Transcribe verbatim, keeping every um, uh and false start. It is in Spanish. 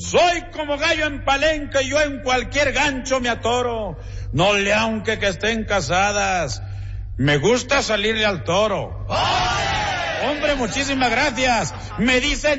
Soy como gallo en palenque y yo en cualquier gancho me atoro. No le aunque que estén casadas, me gusta salirle al toro. ¡Hombre, muchísimas gracias! Me dicen